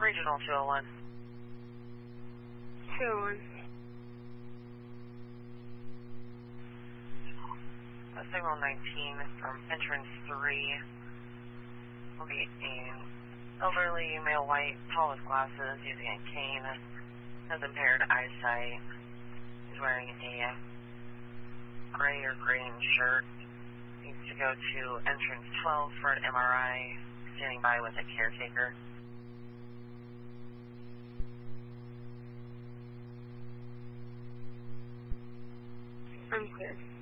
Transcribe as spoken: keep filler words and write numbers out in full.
Regional two oh one. two oh one. Uh, signal nineteen from entrance three. Will be an elderly male white, tall with glasses, using a cane, has impaired eyesight. He's wearing a gray or green shirt. Needs to go to entrance twelve for an M R I, standing by with a caretaker. I'm clear.